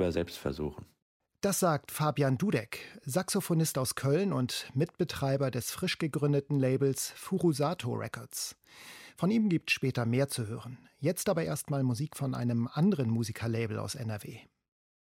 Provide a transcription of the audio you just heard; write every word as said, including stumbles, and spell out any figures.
lieber selbst versuchen. Das sagt Fabian Dudek, Saxophonist aus Köln und Mitbetreiber des frisch gegründeten Labels Furusato Records. Von ihm gibt später mehr zu hören. Jetzt aber erstmal Musik von einem anderen Musikerlabel aus N R W.